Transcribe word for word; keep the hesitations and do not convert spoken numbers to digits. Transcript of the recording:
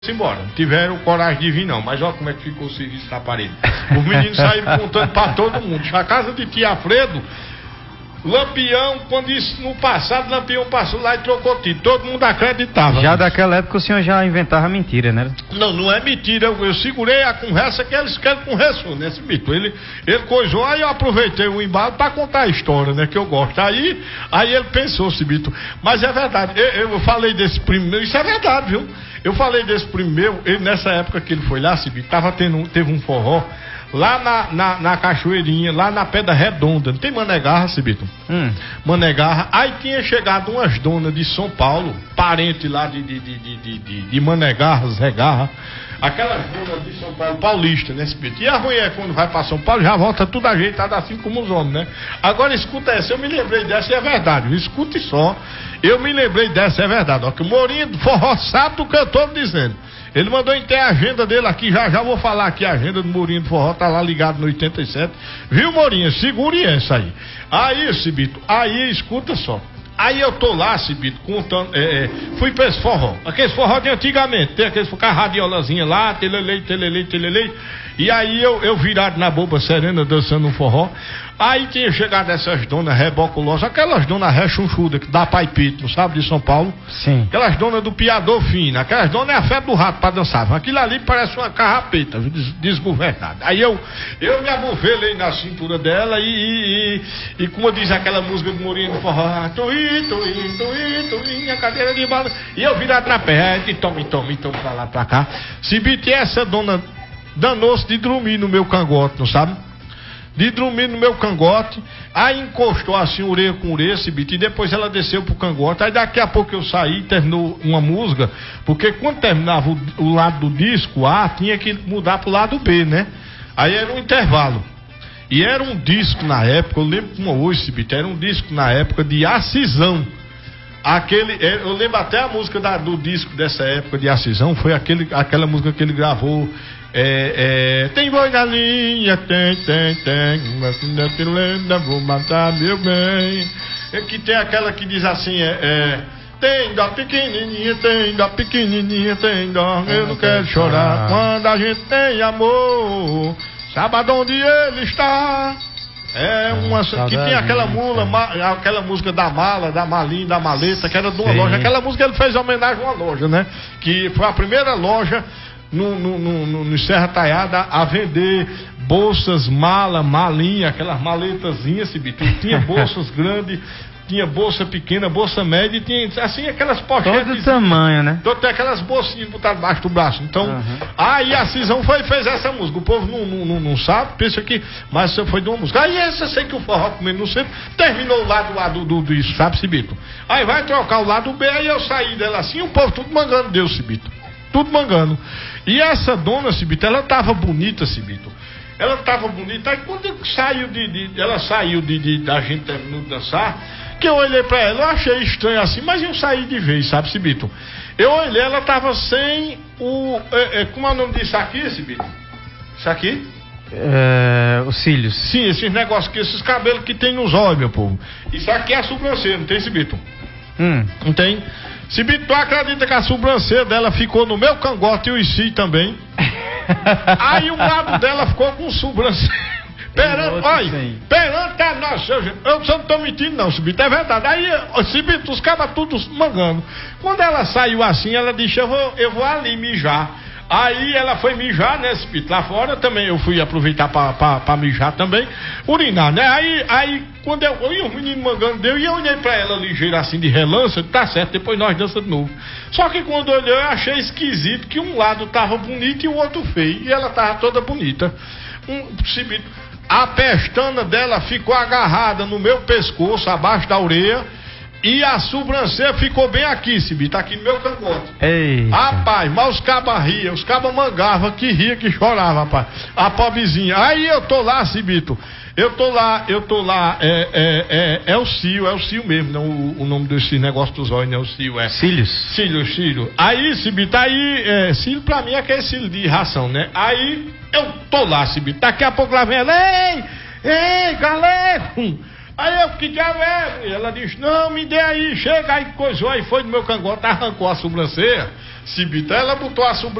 embora, não tiveram coragem de vir não, mas olha como é que ficou o serviço na parede. Os meninos saíram contando pra todo mundo. A casa de tia Fredo, Lampião, quando isso no passado, Lampião passou lá e trocou tiro. Todo mundo acreditava. Já daquela época o senhor já inventava mentira, né? Não, não é mentira. Eu, eu segurei a conversa que eles querem conversou, né? Esse mito. Ele, ele coisou, aí eu aproveitei o embalo pra contar a história, né? Que eu gosto. Aí, aí ele pensou, Cibito. Mas é verdade. Eu, eu falei desse primeiro, isso é verdade, viu? Eu falei desse primeiro, ele, nessa época que ele foi lá, Cibito, tava tendo, teve um forró lá na, na, na Cachoeirinha, lá na Pedra Redonda. Não tem Manegarra, Cibito? Hum. Manegarra. Aí tinha chegado umas donas de São Paulo, parente lá de, de, de, de, de, de, de Manegarra, Zé Garra. Aquelas donas de São Paulo, paulista, né, Cibito? E a mulher, quando vai pra São Paulo, já volta tudo ajeitado assim como os homens, né? Agora escuta essa, eu me lembrei dessa e é verdade. Escute só, eu me lembrei dessa, é verdade. Ó, que o Morinho do Forró sabe o que eu tô dizendo. Ele mandou em ter a agenda dele aqui, já já vou falar aqui, a agenda do Morinho do Forró, tá lá ligado no oitenta e sete. Viu, Morinho? Segure essa aí. Aí, Cibito, aí escuta só. Aí eu tô lá, Cibito, contando, é, é, fui pra esse forró, aqueles forró de antigamente, tem aqueles com a radiolazinha lá, telelei, telelei, telelei, e aí eu, eu virado na boba serena, dançando um forró. Aí tinha chegado essas donas reboculosas, aquelas donas rechonchudas que dá pai pito, não sabe, de São Paulo? Sim. Aquelas donas do piador fino, aquelas donas é a fé do rato pra dançar. Aquilo ali parece uma carrapeta, des desgovernada. Aí eu, eu me abovelei na cintura dela e, e, e, e como diz aquela música do Morinho do Forró, tuí, tuí, tuí, tuí, a cadeira de bala. E eu virado na perna, e tome, tome, tome pra lá, pra cá. Se bite essa dona danou-se de dormir no meu cangote, não sabe? De dormir no meu cangote, aí encostou assim, orelha com orelha, Cibito, e depois ela desceu pro cangote. Aí daqui a pouco eu saí, terminou uma música, porque quando terminava o, o lado do disco A, tinha que mudar pro lado B, né? Aí era um intervalo. E era um disco na época, eu lembro como hoje, Cibito, era um disco na época de Acisão. Aquele, eu lembro até a música da, do disco dessa época de Acisão, foi aquele, aquela música que ele gravou. É, é, tem boi na linha, tem, tem, tem, mas vou matar meu bem. É que tem aquela que diz assim, é, é tem dó pequenininha, tem dó pequenininha, tem dó, eu não quero chorar. Quando a gente tem amor, sabe onde ele está? É uma que tem aquela mula, ma, aquela música da mala, da malinha, da maleta, que era de uma Sim. loja. Aquela música ele fez homenagem a uma loja, né? Que foi a primeira loja no, no, no, no Serra Talhada a vender bolsas, mala, malinha, aquelas maletazinhas, Cibito. Tinha bolsas grandes, tinha bolsa pequena, bolsa média, e tinha assim aquelas pochetes. Todo tamanho, né? Então tem aquelas bolsinhas botadas debaixo do braço. Então, uhum. aí a Cisão foi, fez essa música. O povo não, não, não, não sabe, pensa que, mas foi de uma música. Aí essa eu sei que o forró comendo no centro terminou o lado lá do, do, do isso, sabe, Cibito? Aí vai trocar o lado B, aí eu saí dela assim, o povo tudo mangando, Deus, Cibito. Tudo mangando. E essa dona, Cibito, ela tava bonita, Cibito. Ela tava bonita. Aí quando saiu de, de ela saiu de, de da gente terminou de dançar, que eu olhei pra ela, eu achei estranho assim, mas eu saí de vez, sabe, Cibito? Eu olhei, ela tava sem o... É, é, como é o nome disso aqui, Cibito? Isso aqui? É, os cílios. Sim, esses negócios, esses cabelos que tem nos olhos, meu povo. Isso aqui é a sobrancelha, não tem, Cibito? Hum. Não tem? Cibito, tu acredita que a sobrancelha dela ficou no meu cangote e o Ici também? Aí o lado dela ficou com sobrancelha. Perante, olha, perante a nossa, eu não tô mentindo não, Cibito, é verdade. Aí, Cibito, os cabas tudo mangando. Quando ela saiu assim, ela disse, eu vou, eu vou ali mijar. Aí ela foi mijar, né, Cibito, lá fora também, eu fui aproveitar pra, pra, pra mijar também, urinar, né, aí, aí quando eu, eu e os meninos mangando deu, e eu olhei pra ela ligeira assim, de relance, tá certo, depois nós dançamos de novo. Só que quando eu olhei, eu achei esquisito que um lado tava bonito e o outro feio, e ela tava toda bonita. Um, Cibito, a pestana dela ficou agarrada no meu pescoço, abaixo da orelha, e a sobrancelha ficou bem aqui, Cibito, aqui no meu cangote. Eita. Rapaz, mas os cabas riam, os cabas mangavam, que ria, que chorava, rapaz. A pobrezinha. Aí eu tô lá, Cibito, eu tô lá, eu tô lá, é, é, é, é o Cio, é o Cio mesmo, não o, o nome desse negócio dos olhos, não é o Cio, é. Cílios. Cílios, Cílios. Aí, Cibito, aí, é, Cílio pra mim é aquele cílio de ração, né? Aí eu tô lá, Cibito, daqui a pouco lá vem ela, ei, ei, galego. Aí eu fiquei de alegre. Ela disse, não, me dê aí, chega aí, coisou aí, foi no meu cangote, arrancou a sobrancelha. Cibita. Ela botou a